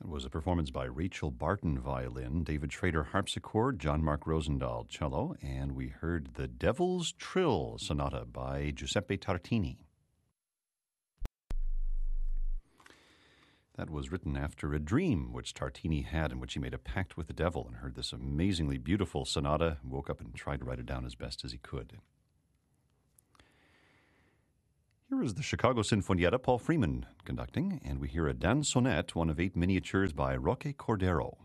It was a performance by Rachel Barton, violin, David Schrader, harpsichord, John Mark Rosendahl, cello, and we heard the Devil's Trill Sonata by Giuseppe Tartini. That was written after a dream which Tartini had in which he made a pact with the devil and heard this amazingly beautiful sonata, woke up and tried to write it down as best as he could. Here is the Chicago Sinfonietta, Paul Freeman conducting, and we hear a dansonette, one of 8 miniatures by Roque Cordero.